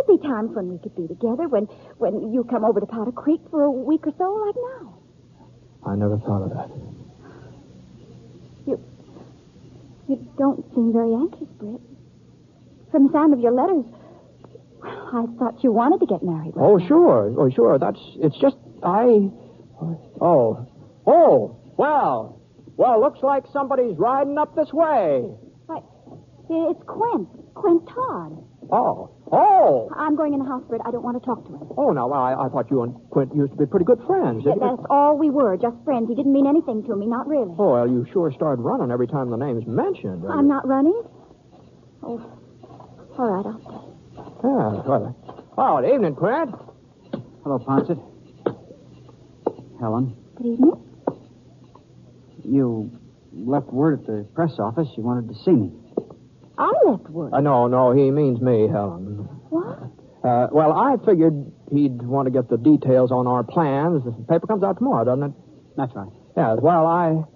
would be times when we could be together, when you come over to Powder Creek for a week or so, like now. I never thought of that. You don't seem very anxious, Britt. From the sound of your letters, I thought you wanted to get married. Oh, sure. Oh, sure. It's just, Well, looks like somebody's riding up this way. Why, it's Quint Todd. Oh. I'm going in the house, Britt. I don't want to talk to him. Oh, no, I thought you and Quint used to be pretty good friends. That's all we were, just friends. He didn't mean anything to me, not really. Oh, well, you sure start running every time the name's mentioned. I'm not running. Oh, all right, I'll stay. Yeah, well, good evening, Quint. Hello, Ponset. Helen. Good evening. You left word at the press office you wanted to see me. I left word. No, he means me, Helen. What? Well, I figured he'd want to get the details on our plans. The paper comes out tomorrow, doesn't it? That's right. Yeah, well,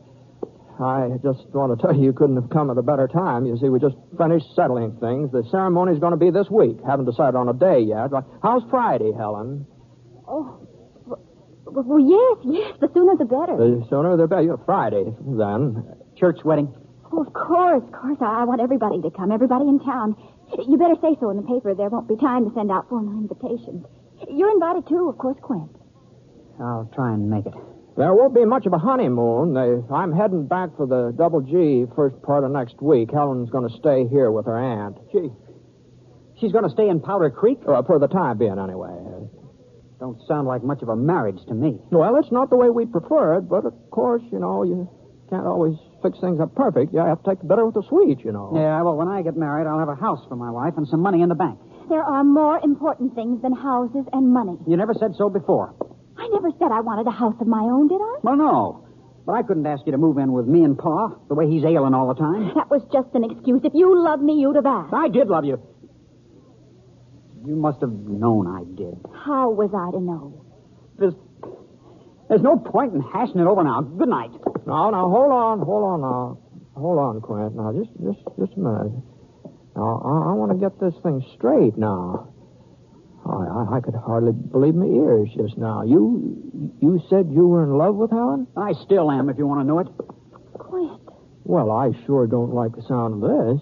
I just want to tell you couldn't have come at a better time. You see, we just finished settling things. The ceremony's going to be this week. Haven't decided on a day yet. How's Friday, Helen? Oh, well, yes. The sooner the better. The sooner the better. Friday, then. Church wedding? Oh, of course. I want everybody to come, everybody in town. You better say so in the paper. There won't be time to send out formal invitations. You're invited, too, of course, Quint. I'll try and make it. There won't be much of a honeymoon. I'm heading back for the Double G first part of next week. Helen's going to stay here with her aunt. She's going to stay in Powder Creek? For the time being, anyway. Don't sound like much of a marriage to me. Well, it's not the way we prefer it, but of course, you can't always fix things up perfect. You have to take the bitter with the sweet, Yeah, well, when I get married, I'll have a house for my wife and some money in the bank. There are more important things than houses and money. You never said so before. I never said I wanted a house of my own, did I? Well, no. But I couldn't ask you to move in with me and Pa, the way he's ailing all the time. That was just an excuse. If you loved me, you'd have asked. I did love you. You must have known I did. How was I to know? There's no point in hashing it over now. Good night. No, hold on now. Hold on, Quint. Now, just a minute. Now, I want to get this thing straight now. I could hardly believe my ears just now. You said you were in love with Helen? I still am, if you want to know it. Quint. Well, I sure don't like the sound of this.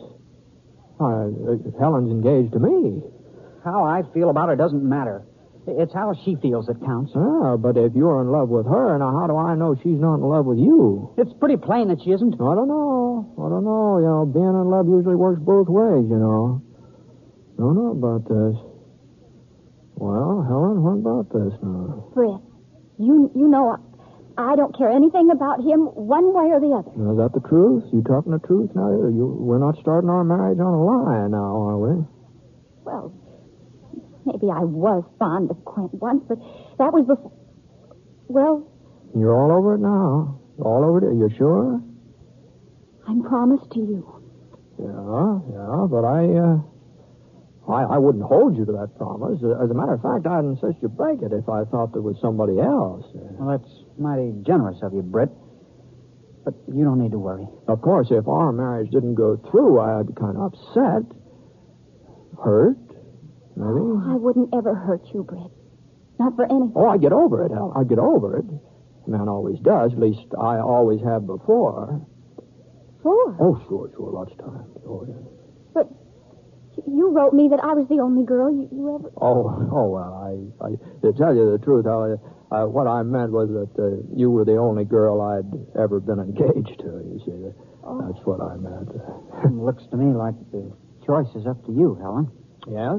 Helen's engaged to me. How I feel about her doesn't matter. It's how she feels that counts. Ah, but if you're in love with her, now how do I know she's not in love with you? It's pretty plain that she isn't. I don't know. Being in love usually works both ways, Don't know about this. Well, Helen, what about this now? Britt, you know I don't care anything about him one way or the other. Now, is that the truth? You talking the truth now? We're not starting our marriage on a lie now, are we? Well, maybe I was fond of Quint once, but that was before... Well... You're all over it now. All over it. You sure? I'm promised to you. Yeah, but I wouldn't hold you to that promise. As a matter of fact, I'd insist you break it if I thought there was somebody else. Well, that's mighty generous of you, Britt. But you don't need to worry. Of course, if our marriage didn't go through, I'd be kind of upset. Hurt, maybe. Oh, I wouldn't ever hurt you, Britt. Not for anything. Oh, I'd get over it. I'd get over it. Man always does. At least I always have before. Sure. Oh, sure. Lots of times. Oh, yeah. But you wrote me that I was the only girl you ever... Oh, well, I to tell you the truth, what I meant was that you were the only girl I'd ever been engaged to, you see. That's what I meant. Looks to me like the choice is up to you, Helen. Yes,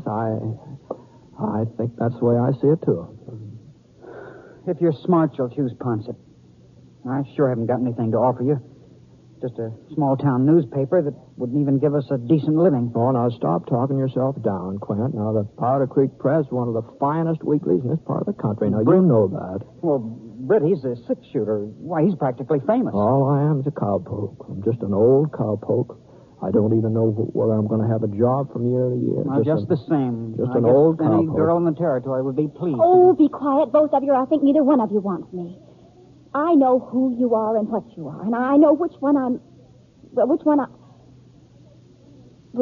I think that's the way I see it, too. If you're smart, you'll choose Ponset. I sure haven't got anything to offer you. Just a small-town newspaper that wouldn't even give us a decent living. Oh, now stop talking yourself down, Quint. Now, the Powder Creek Press is one of the finest weeklies in this part of the country. Now, you know that. Well, Britt, he's a six-shooter. Why, he's practically famous. All I am is a cowpoke. I'm just an old cowpoke. I don't even know whether I'm going to have a job from year to year. Well, just the same. Just an old cowpoke. Any girl in the territory would be pleased. Oh, be quiet, both of you. I think neither one of you wants me. I know who you are and what you are, and I know which one